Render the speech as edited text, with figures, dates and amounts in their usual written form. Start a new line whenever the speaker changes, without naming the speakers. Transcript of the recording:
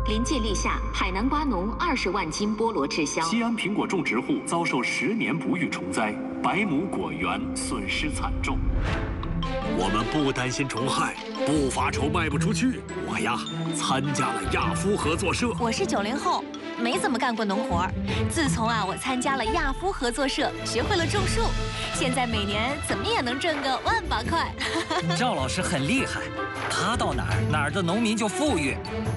临界立夏，海南瓜农20万斤菠萝滞销。
西安苹果种植户遭受10年不遇虫灾，100亩果园损失惨重。
我们不担心虫害，不发愁卖不出去。我呀，参加了亚夫合作社。
我是90后，没怎么干过农活。自从我参加了亚夫合作社，学会了种树，现在每年怎么也能挣个1万把块。
赵老师很厉害，他到哪儿的农民就富裕。